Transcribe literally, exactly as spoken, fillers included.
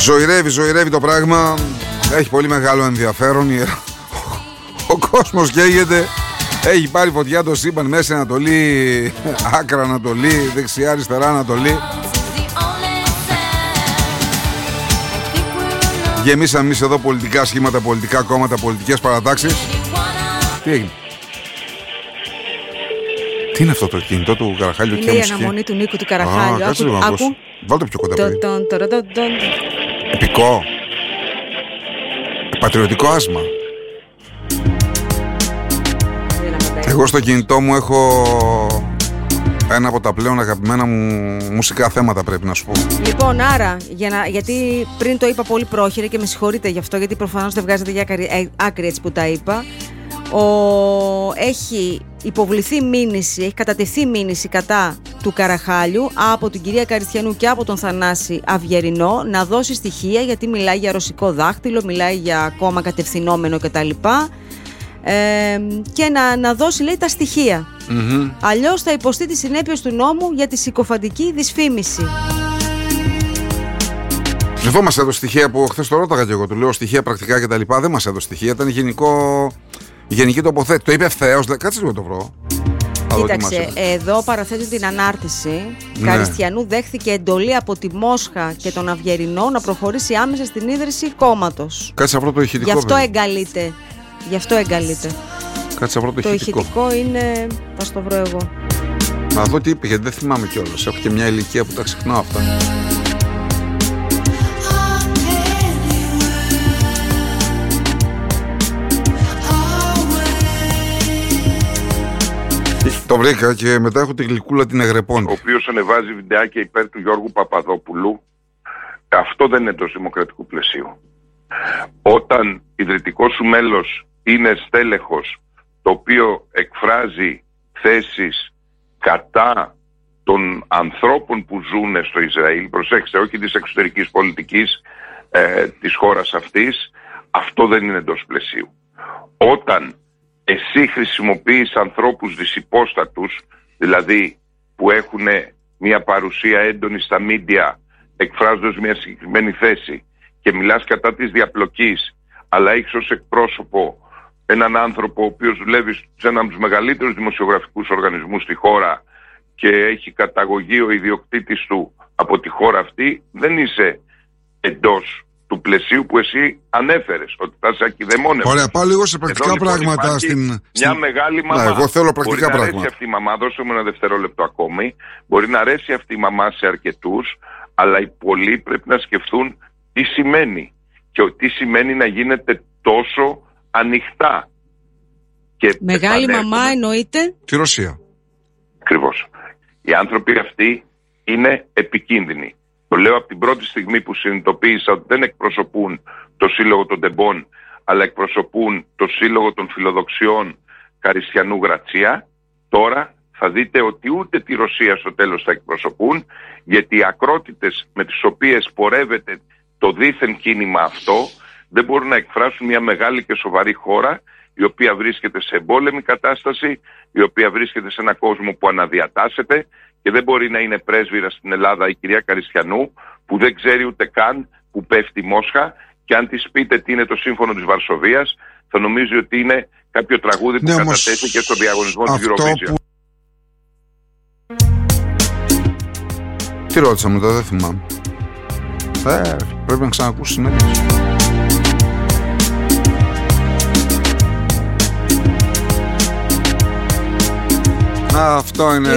Ζωηρεύει, ζωηρεύει το πράγμα. Έχει πολύ μεγάλο ενδιαφέρον. Ο κόσμος καίγεται. Έχει πάρει φωτιά το σύμπαν, Μέση Ανατολή, άκρα Ανατολή, δεξιά αριστερά Ανατολή. Γεμίσαμε εμείς εδώ πολιτικά σχήματα, πολιτικά κόμματα, πολιτικές παρατάξεις. Τι έγινε? Τι είναι αυτό το κινητό του Καραχάλιου? Είναι η αναμονή του Νίκου του Καραχάλιου. Α, άκου, άκου. Βάλτε πιο κοντά παιδί. Επικό. Πατριωτικό άσμα. Εγώ στο κινητό μου έχω ένα από τα πλέον αγαπημένα μου μουσικά θέματα, πρέπει να σου πω. Λοιπόν, άρα, για να, γιατί πριν το είπα πολύ πρόχειρα και με συγχωρείτε γι' αυτό, γιατί προφανώς δεν βγάζετε για άκρη έτσι που τα είπα. Ο, έχει υποβληθεί μήνυση, έχει κατατεθεί μήνυση κατά του Καραχάλιου από την κυρία Καριστιανού και από τον Θανάση Αυγερινό να δώσει στοιχεία, γιατί μιλάει για ρωσικό δάχτυλο, μιλάει για κόμμα κατευθυνόμενο κτλ. Ε, και να, να δώσει, λέει, τα στοιχεία. Mm-hmm. Αλλιώς θα υποστεί τις συνέπειες του νόμου για τη συκοφαντική δυσφήμιση. Λοιπόν, μας έδωσε στοιχεία που χθες το ρώταγα και εγώ. Του λέω στοιχεία πρακτικά κτλ. Δεν μας έδωσε στοιχεία. Ήταν γενικό, γενική τοποθέτηση. Το είπε ευθέως. Κάτσε λίγο το βρω. Κοίταξε, εδώ παραθέτει την ανάρτηση. Ναι. Καριστιανού δέχθηκε εντολή από τη Μόσχα και τον Αυγερινό να προχωρήσει άμεσα στην ίδρυση κόμματος. Κάτσε αυτό το ηχητικό. Γι' αυτό εγκαλείται. Γι' αυτό εγκαλείται. Κάτσε αυτό το, το ηχητικό. Το ηχητικό είναι. Θα στο βρω εγώ. Να δω τι είπε, γιατί δεν θυμάμαι κιόλας. Έχω και μια ηλικία που τα ξεχνάω αυτά. Το βρήκα και μετά έχω τη γλυκούλα την Εγρεπών. Ο οποίος ανεβάζει βιντεάκια υπέρ του Γιώργου Παπαδόπουλου. Αυτό δεν είναι το δημοκρατικού πλαισίου. Όταν ιδρυτικό σου μέλος είναι στέλεχος το οποίο εκφράζει θέσεις κατά των ανθρώπων που ζουν στο Ισραήλ, προσέξτε, όχι της εξωτερικής πολιτικής ε, της χώρας αυτής, αυτό δεν είναι εντός πλαισίου. Όταν εσύ χρησιμοποιείς ανθρώπους δυσυπόστατους, δηλαδή που έχουν μια παρουσία έντονη στα μίντια εκφράζοντας μια συγκεκριμένη θέση και μιλάς κατά της διαπλοκής, αλλά έχεις ως εκπρόσωπο έναν άνθρωπο ο οποίος δουλεύει σε έναν από τους μεγαλύτερους δημοσιογραφικούς οργανισμούς στη χώρα και έχει καταγωγή ο ιδιοκτήτης του από τη χώρα αυτή, δεν είσαι εντός του πλαισίου που εσύ ανέφερες, ότι θα σε ακιδεμόνευε. Ωραία, πάω λίγο σε πρακτικά εδώ, πράγματα. Λοιπόν, στην... Μια στην... μεγάλη μαμά. Να, εγώ θέλω πρακτικά μπορεί πράγματα. Να αρέσει αυτή η μαμά, δώσε μου ένα δευτερόλεπτο ακόμη. Μπορεί να αρέσει αυτή η μαμά σε αρκετούς, αλλά οι πολλοί πρέπει να σκεφτούν τι σημαίνει. Και τι σημαίνει να γίνεται τόσο ανοιχτά. Και μεγάλη μαμά εννοείται. Τη Ρωσία. Ακριβώς. Οι άνθρωποι αυτοί είναι επικίνδυνοι. Το λέω από την πρώτη στιγμή που συνειδητοποίησα ότι δεν εκπροσωπούν το Σύλλογο των Τεμπών, αλλά εκπροσωπούν το Σύλλογο των Φιλοδοξιών Καριστιανού Γρατσία. Τώρα θα δείτε ότι ούτε τη Ρωσία στο τέλος θα εκπροσωπούν, γιατί οι ακρότητες με τις οποίες πορεύεται το δίθεν κίνημα αυτό δεν μπορούν να εκφράσουν μια μεγάλη και σοβαρή χώρα, η οποία βρίσκεται σε εμπόλεμη κατάσταση, η οποία βρίσκεται σε ένα κόσμο που αναδιατάσσεται, και δεν μπορεί να είναι πρέσβυρα στην Ελλάδα η κυρία Καριστιανού, που δεν ξέρει ούτε καν που πέφτει η Μόσχα, και αν της πείτε τι είναι το σύμφωνο της Βαρσοβίας, θα νομίζει ότι είναι κάποιο τραγούδι που ναι, κατατέθηκε στο διαγωνισμό του Eurovision. Που... Τι ρώτησα μετά, δεν θυμάμαι. Ε, πρέπει να ξανακούσει συνέντευξη. Αυτό είναι.